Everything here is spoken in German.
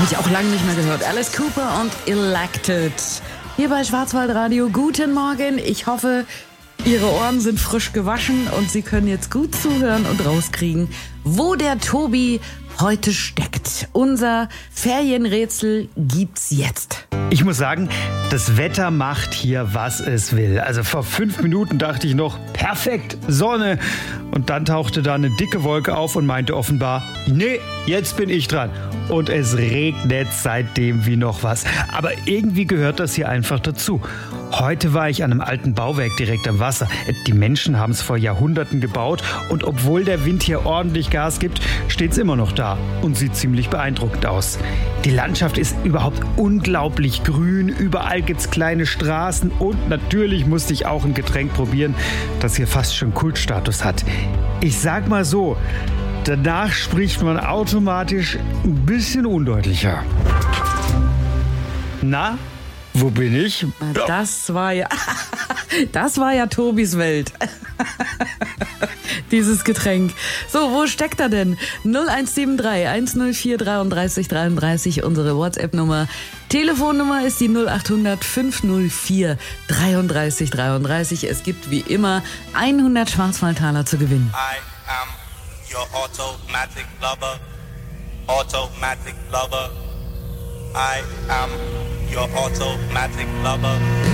ich auch lange nicht mehr gehört. Alice Cooper und Elected. Hier bei Schwarzwaldradio. Guten Morgen. Ich hoffe, Ihre Ohren sind frisch gewaschen und Sie können jetzt gut zuhören und rauskriegen, wo der Tobi heute steckt. Unser Ferienrätsel gibt's jetzt. Ich muss sagen, das Wetter macht hier, was es will. Also vor 5 Minuten dachte ich noch, perfekt, Sonne. Und dann tauchte da eine dicke Wolke auf und meinte offenbar, nee, jetzt bin ich dran. Und es regnet seitdem wie noch was. Aber irgendwie gehört das hier einfach dazu. Heute war ich an einem alten Bauwerk direkt am Wasser. Die Menschen haben es vor Jahrhunderten gebaut und obwohl der Wind hier ordentlich Gas gibt, steht es immer noch da und sieht ziemlich beeindruckend aus. Die Landschaft ist überhaupt unglaublich grün, überall gibt's kleine Straßen und natürlich musste ich auch ein Getränk probieren, das hier fast schon Kultstatus hat. Ich sag mal so, danach spricht man automatisch ein bisschen undeutlicher. Na? Wo bin ich? Das war ja Tobis Welt. Dieses Getränk. So, wo steckt er denn? 0173 104 33 33, unsere WhatsApp-Nummer. Telefonnummer ist die 0800 504 33 33. Es gibt wie immer 100 Schwarzwaldtaler zu gewinnen. I am your automatic lover. Automatic lover. I am your automatic lover.